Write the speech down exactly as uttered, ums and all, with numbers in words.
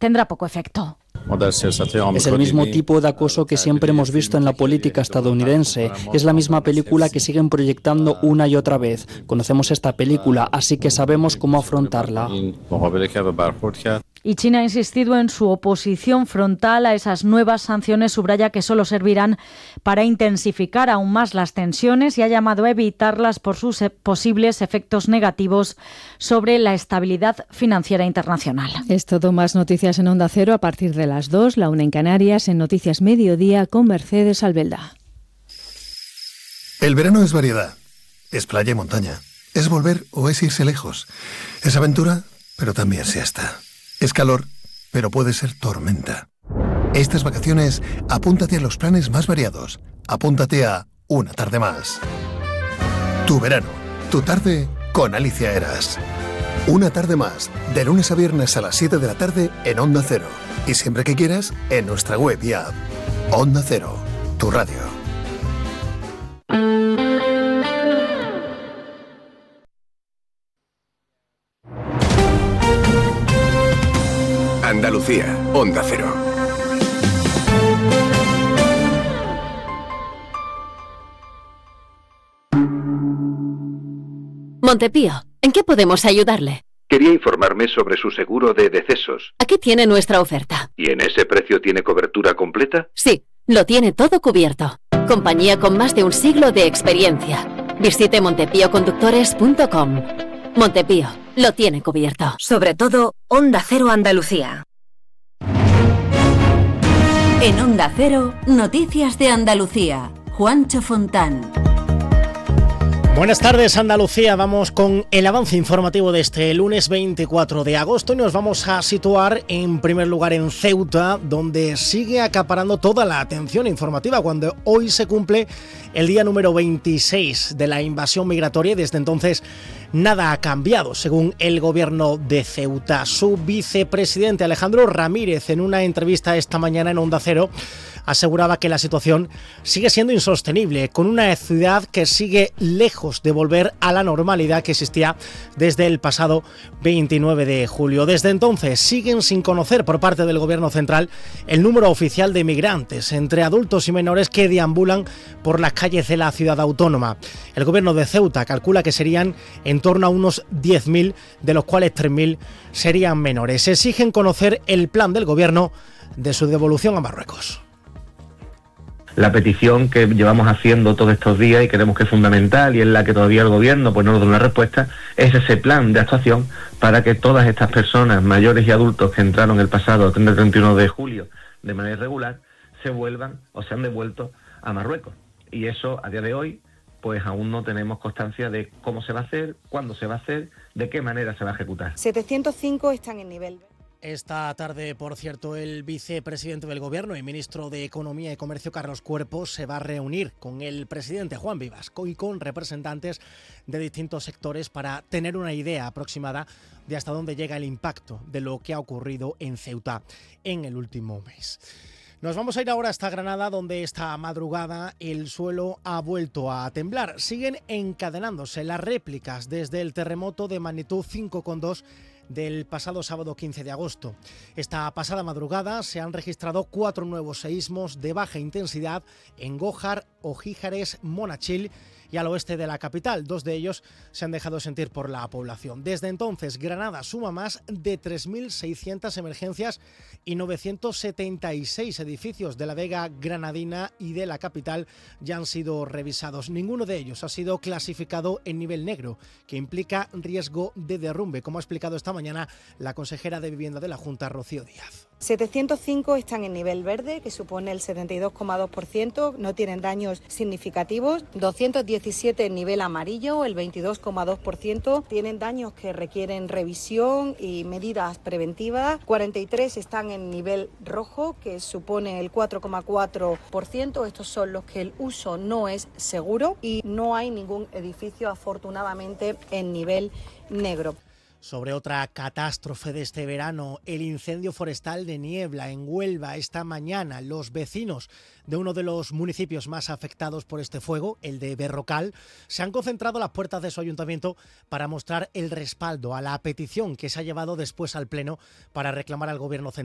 tendrá poco efecto. Es el mismo tipo de acoso que siempre hemos visto en la política estadounidense. Es la misma película que siguen proyectando una y otra vez. Conocemos esta película, así que sabemos cómo afrontarla. Y China ha insistido en su oposición frontal a esas nuevas sanciones, subraya que solo servirán para intensificar aún más las tensiones y ha llamado a evitarlas por sus posibles efectos negativos sobre la estabilidad financiera internacional. Es todo, más noticias en Onda Cero a partir de las dos, la una en Canarias, en Noticias Mediodía con Mercedes Albelda. El verano es variedad, es playa y montaña, es volver o es irse lejos, es aventura, pero también siesta. Es calor, pero puede ser tormenta. Estas vacaciones, apúntate a los planes más variados. Apúntate a Una Tarde Más. Tu verano, tu tarde con Alicia Eras. Una Tarde Más, de lunes a viernes a las siete de la tarde en Onda Cero. Y siempre que quieras, en nuestra web y app. Onda Cero, tu radio. Andalucía, Onda Cero. Montepío, ¿en qué podemos ayudarle? Quería informarme sobre su seguro de decesos. Aquí tiene nuestra oferta. ¿Y en ese precio tiene cobertura completa? Sí, lo tiene todo cubierto. Compañía con más de un siglo de experiencia. Visite montepío conductores punto com. Montepío, lo tiene cubierto. Sobre todo, Onda Cero Andalucía. En Onda Cero, Noticias de Andalucía. Juancho Fontán. Buenas tardes, Andalucía. Vamos con el avance informativo de este lunes veinticuatro de agosto y nos vamos a situar en primer lugar en Ceuta, donde sigue acaparando toda la atención informativa cuando hoy se cumple el día número veintiséis de la invasión migratoria y desde entonces nada ha cambiado, según el gobierno de Ceuta. Su vicepresidente Alejandro Ramírez, en una entrevista esta mañana en Onda Cero, aseguraba que la situación sigue siendo insostenible, con una ciudad que sigue lejos de volver a la normalidad que existía desde el pasado veintinueve de julio. Desde entonces siguen sin conocer por parte del gobierno central el número oficial de migrantes entre adultos y menores que deambulan por las calles de la ciudad autónoma. El gobierno de Ceuta calcula que serían en torno a unos diez mil, de los cuales tres mil serían menores. Exigen conocer el plan del gobierno de su devolución a Marruecos. La petición que llevamos haciendo todos estos días y creemos que es fundamental y en la que todavía el gobierno pues no nos da una respuesta, es ese plan de actuación para que todas estas personas mayores y adultos que entraron el pasado treinta y uno de julio de manera irregular se vuelvan o sean devueltos a Marruecos. Y eso a día de hoy pues aún no tenemos constancia de cómo se va a hacer, cuándo se va a hacer, de qué manera se va a ejecutar. setecientos cinco están en nivel. Esta tarde, por cierto, el vicepresidente del Gobierno y ministro de Economía y Comercio, Carlos Cuerpo, se va a reunir con el presidente Juan Vivas y con representantes de distintos sectores para tener una idea aproximada de hasta dónde llega el impacto de lo que ha ocurrido en Ceuta en el último mes. Nos vamos a ir ahora hasta Granada, donde esta madrugada el suelo ha vuelto a temblar. Siguen encadenándose las réplicas desde el terremoto de magnitud cinco coma dos del pasado sábado quince de agosto. Esta pasada madrugada se han registrado cuatro nuevos seísmos de baja intensidad en Gójar, Ojíjares, Monachil y al oeste de la capital. Dos de ellos se han dejado sentir por la población. Desde entonces, Granada suma más de tres mil seiscientas emergencias y novecientos setenta y seis edificios de la Vega granadina y de la capital ya han sido revisados. Ninguno de ellos ha sido clasificado en nivel negro, que implica riesgo de derrumbe, como ha explicado esta mañana la consejera de Vivienda de la Junta, Rocío Díaz. setecientos cinco están en nivel verde, que supone el setenta y dos coma dos por ciento, no tienen daños significativos. doscientos diecisiete en nivel amarillo, el veintidós coma dos por ciento, tienen daños que requieren revisión y medidas preventivas. cuarenta y tres están en nivel rojo, que supone el cuatro coma cuatro por ciento. Estos son los que el uso no es seguro y no hay ningún edificio, afortunadamente, en nivel negro. Sobre otra catástrofe de este verano, el incendio forestal de Niebla en Huelva esta mañana. Los vecinos de uno de los municipios más afectados por este fuego, el de Berrocal, se han concentrado a las puertas de su ayuntamiento para mostrar el respaldo a la petición que se ha llevado después al Pleno para reclamar al Gobierno central